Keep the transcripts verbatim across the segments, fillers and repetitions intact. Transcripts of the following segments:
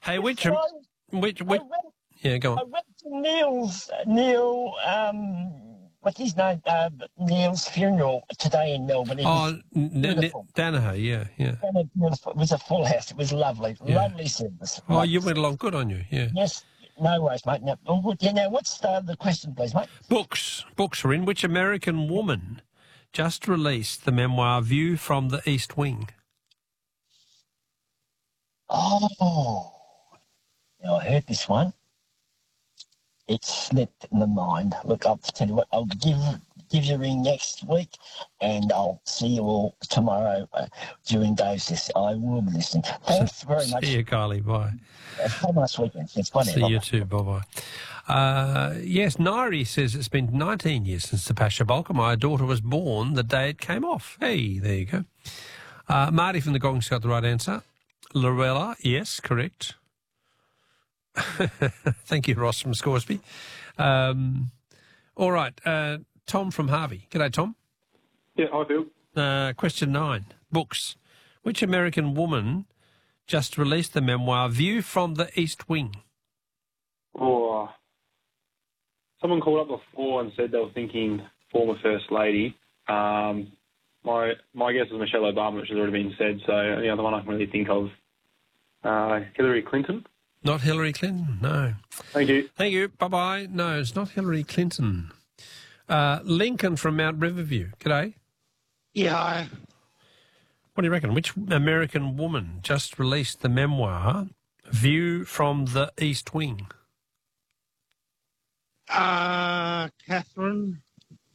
Hey, which, I, which, I which, went, yeah, go I on. went to Neil's, Neil, um, what's his name? Uh, Neil's funeral today in Melbourne. It was Oh, N- N- beautiful. Danaher, yeah, yeah, And it was it was a full house. It was lovely. yeah. Lovely service. Oh, Lovely you went service. along good on you, yeah. Yes, no worries, mate. No, all good. Yeah, now, what's the, the question, please, mate? Books. Books are in. Which American woman just released the memoir View from the East Wing? Oh, now I heard this one. It slipped my mind. Look, I'll tell you what, I'll give give you a ring next week, and I'll see you all tomorrow uh, during Dave's this. I will be listening. Thanks very much. See you, Kylie. Bye. Have a nice weekend. It's whatever. See you too. Bye-bye. Uh, yes, Nairi says it's been nineteen years since the Pasha Bulka. My daughter was born the day it came off. Hey, there you go. Uh, Marty from the Gong's got the right answer. Lorella, yes, correct. Thank you, Ross from Scoresby. Um, all right, uh, Tom from Harvey. G'day, Tom. Yeah, hi, Bill. Uh, question nine. Books. Which American woman just released the memoir View from the East Wing? Oh, someone called up before and said they were thinking former First Lady. Um, my my guess is Michelle Obama, which has already been said, so the other one I can really think of, uh, Hillary Clinton. Not Hillary Clinton, no. Thank you. Thank you. Bye-bye. No, it's not Hillary Clinton. Uh, Lincoln from Mount Riverview. G'day. Yeah, I, What do you reckon? Which American woman just released the memoir View from the East Wing? uh, Catherine.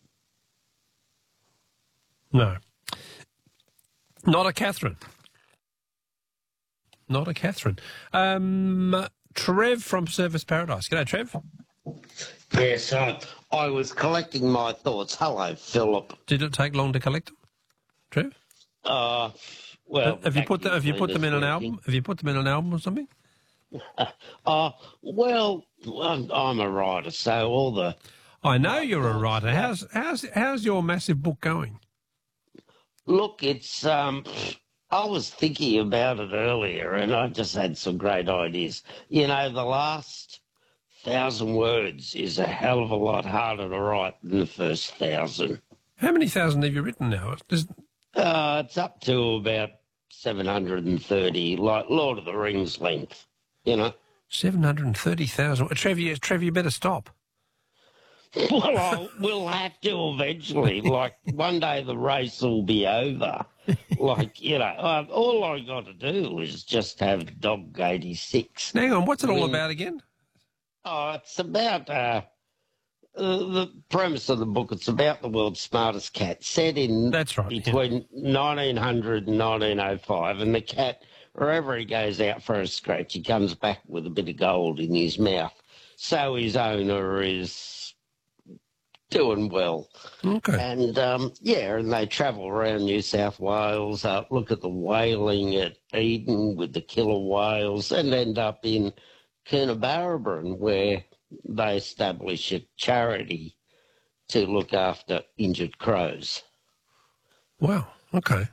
No. Not a Catherine. Not a Catherine. Um, Trev from Surfers Paradise. G'day, Trev. Yes, uh, I was collecting my thoughts. Hello, Philip. Did it take long to collect them, Trev? Uh, well, have you put the, have you put them in an album? Have you put them in an album or something? Uh, well, I'm, I'm a writer, so all the. I know you're a writer. How's how's how's your massive book going? Look, it's. Um, I was thinking about it earlier, and I just had some great ideas. You know, the last thousand words is a hell of a lot harder to write than the first thousand. How many thousand have you written now? Is, Uh, it's up to about seven hundred thirty, like Lord of the Rings length, you know. seven hundred thirty thousand. Trev, you, Trev, you better stop. Well, I'll, we'll have to eventually. Like, one day the race will be over. Like, you know, uh, all I got to do is just have Dog eighty-six. Hang on, what's it all When- about again? Oh, it's about uh, uh, the premise of the book. It's about the world's smartest cat, set in That's right, between nineteen hundred and nineteen oh five. And the cat, wherever he goes out for a scratch, he comes back with a bit of gold in his mouth. So his owner is doing well. Okay. And, um, yeah, and they travel around New South Wales, uh, look at the whaling at Eden with the killer whales, and end up in Coonabarabran, where they establish a charity to look after injured crows. Wow. Okay.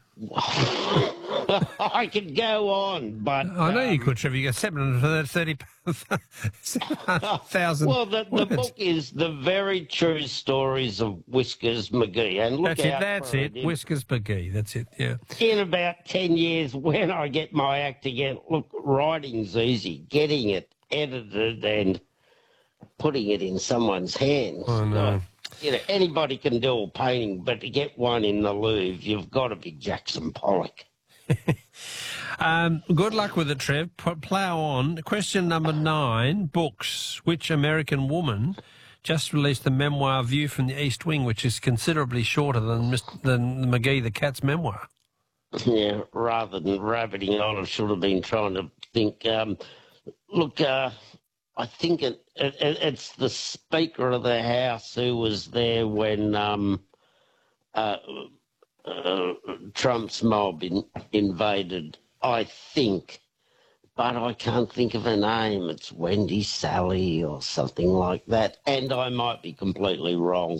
I could go on, but... I know um, you could, Trev. You got seven hundred thirty thousand. Well, the, the book is the very true stories of Whiskers McGee. And look That's it. out That's for it. in- Whiskers McGee. That's it. Yeah. In about ten years, when I get my act together, look, writing's easy. Getting it edited and putting it in someone's hands. Oh, no. Uh, you know, anybody can do a painting, but to get one in the Louvre, you've got to be Jackson Pollock. Um, good luck with it, Trev. P- plough on. Question number nine. Books. Which American woman just released the memoir View from the East Wing, which is considerably shorter than Mister than McGee the cat's memoir? Yeah, rather than rabbiting on, I should have been trying to think. Um, look, uh, I think it, it, it's the Speaker of the House who was there when um, uh, uh, Trump's mob in, invaded, I think. But I can't think of her name. It's Wendy Sally or something like that. And I might be completely wrong.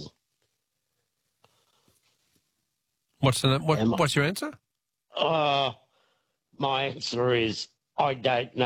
What's the what, Am I- What's your answer? Uh, my answer is I don't know.